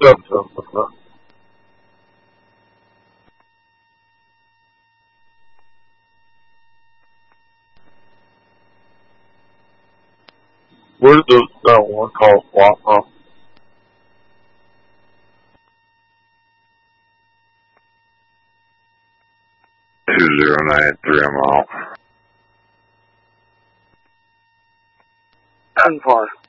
Where's that one called Flop, huh? 2093, I'm off. 10-4.